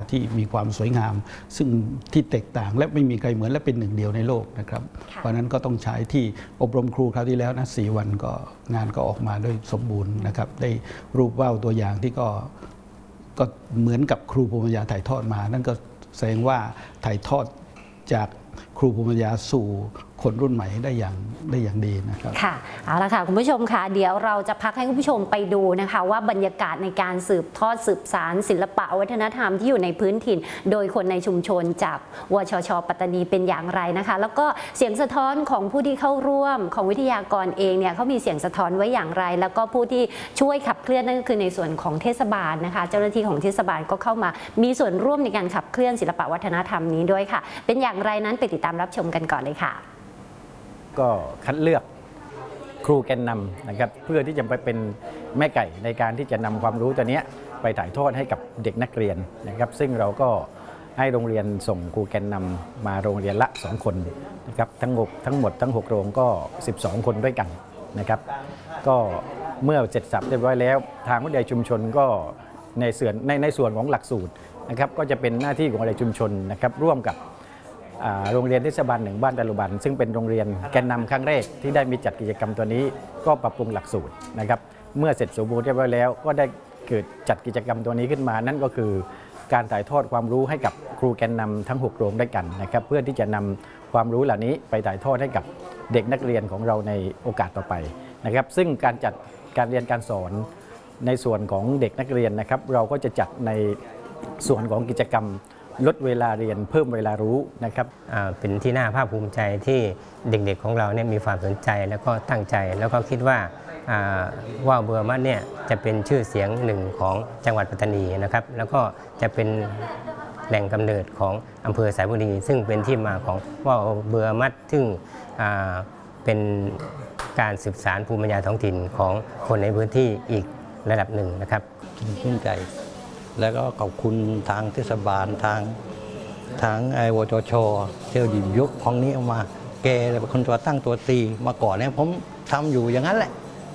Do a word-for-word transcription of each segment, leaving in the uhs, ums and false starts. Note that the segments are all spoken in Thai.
ที่มีความสวยงามซึ่งที่แตกต่างและไม่มีใครเหมือนและเป็นหนึ่งเดียวในโลกนะครับเพราะนั้นก็ต้องใช้ที่อบรมครูคราวที่แล้วนะสี่วันก็งานก็ออกมาด้วยสมบูรณ์นะครับได้รูปว่าวตัวอย่างที่ก็ก็เหมือนกับครูภูมิปัญญาถ่ายทอดมานั่นก็แสดงว่าถ่ายทอดจากครูภูมิปัญญาสู่คนรุ่นใหม่ได้อย่างได้อย่างดีนะครับค่ะเอาละค่ะคุณผู้ชมค่ะเดี๋ยวเราจะพักให้คุณผู้ชมไปดูนะคะว่าบรรยากาศในการสืบทอดสืบสานศิลปะวัฒนธรรมที่อยู่ในพื้นถิ่นโดยคนในชุมชนจากวชช.ปัตตานีเป็นอย่างไรนะคะแล้วก็เสียงสะท้อนของผู้ที่เข้าร่วมของวิทยากรเองเนี่ยเขามีเสียงสะท้อนไว้อย่างไรแล้วก็ผู้ที่ช่วยขับเคลื่อนนั่นก็คือในส่วนของเทศบาลนะคะเจ้าหน้าที่ของเทศบาลก็เข้ามามีส่วนร่วมในการขับเคลื่อนศิลปะวัฒนธรรมนี้ด้วยค่ะเป็นอย่างไรนั้นไปติดตามรับชมกันก่อนเลยค่ะก็คัดเลือกครูแกนนำนะครับเพื่อที่จะไปเป็นแม่ไก่ในการที่จะนำความรู้ตัวนี้ไปถ่ายทอดให้กับเด็กนักเรียนนะครับซึ่งเราก็ให้โรงเรียนส่งครูแกนนำมาโรงเรียนละสองคนนะครับทั้งหมดทั้งหมดทั้งหกโรงก็สิบสองคนด้วยกันนะครับก็เมื่อเสร็จสับเรียบร้อยแล้วทางวิทยาชุมชนก็ในส่วนในในส่วนของหลักสูตรนะครับก็จะเป็นหน้าที่ของวิทยาชุมชนนะครับร่วมกับโรงเรียนเทศบาลหนึ่งบ้านตะลุบันซึ่งเป็นโรงเรียนแกนนำครั้งแรกที่ได้มีจัดกิจกรรมตัวนี้ก็ปรับปรุงหลักสูตรนะครับเมื่อเสร็จสมบูรณ์เรียบร้อยแล้วก็ได้เกิดจัดกิจกรรมตัวนี้ขึ้นมานั่นก็คือการถ่ายทอดความรู้ให้กับครูแกนนำทั้งหกโรงด้วยกันนะครับเพื่อที่จะนำความรู้เหล่านี้ไปถ่ายทอดให้กับเด็กนักเรียนของเราในโอกาสต่อไปนะครับซึ่งการจัดการเรียนการสอนในส่วนของเด็กนักเรียนนะครับเราก็จะจัดในส่วนของกิจกรรมลดเวลาเรียนเพิ่มเวลารู้นะครับเป็นที่น่าภาคภูมิใจที่เด็กๆของเราเนี่ยมีความสนใจแล้วก็ตั้งใจแล้วก็คิดว่าว่าวเบอร์มัดเนี่ยจะเป็นชื่อเสียงหนึ่งของจังหวัดปัตตานีนะครับแล้วก็จะเป็นแหล่งกำเนิดของอำเภอสายบุรีซึ่งเป็นที่มาของว่าวเบอร์มัดซึ่งเป็นการสืบสานภูมิปัญญาท้องถิ่นของคนในพื้นที่อีกระดับหนึ่งนะครับภูมิใจแล้วก็ขอบคุณทางเทศบาลทางทางไอวชชเที่ยวหยิบยกของนี้ออกมาแกเป็นคนตัวตั้งตัวตีมาก่อนเนี่ยผมทำอยู่อย่างนั้นแหละ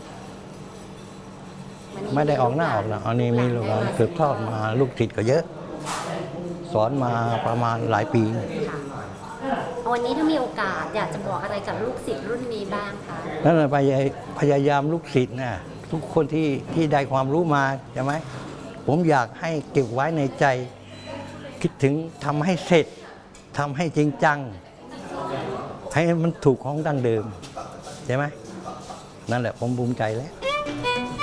ไม่ได้ออกหน้าออกหลังอันนี้มีลูกสืบทอดมาลูกศิษย์ก็เยอะสอนมาประมาณหลายปีวันนี้ถ้ามีโอกาสอยากจะบอกอะไรกับลูกศิษย์รุ่นนี้บ้างคะนั่นแหละพยายามลูกศิษย์นะทุกคนที่ที่ได้ความรู้มาใช่ไหมผมอยากให้เก็บไว้ในใจคิดถึงทำให้เสร็จทำให้จริงจังให้มันถูกของดั้งเดิมใช่ไหมนั่นแหละผมภูมิใจแล้ว